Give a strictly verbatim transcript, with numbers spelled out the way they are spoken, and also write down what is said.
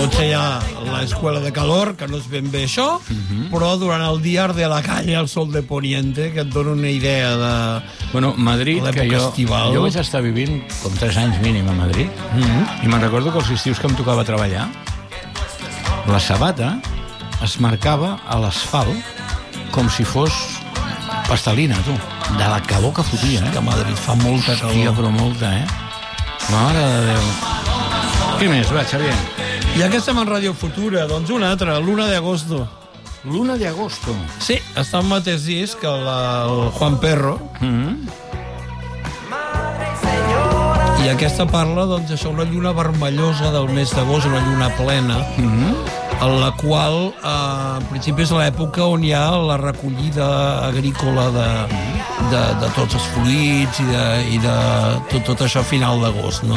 noche hi ha l'escola de calor, que no és ben bé això, uh-huh. però durant el dia arde la calle el sol de poniente, que et dona una idea de bueno, Madrid, que jo, estival. Jo vaig estar vivint com tres anys mínim a Madrid, uh-huh. i me'n recordo que els estius que em tocava treballar, la sabata es marcava a l'asfalt com si fos pastelina, tu, de la calor que fotia, eh? Que a Madrid fa molta calor. Hòstia, però molta, eh? Mare de Déu. Què més, va, Xavier? Ja que estem en Ràdio Futura, doncs una altra, l'una d'agosto. L'una d'agosto? Sí, està al mateix disc que la, el Juan Perro. Mm-hmm. I aquesta parla, doncs, això, una lluna vermellosa del mes d'agost, una lluna plena, mm-hmm. en la qual, eh, en principi, és l'època on hi ha la recollida agrícola de, de, de tots els fruits i de, i de tot, tot això a final d'agost, no?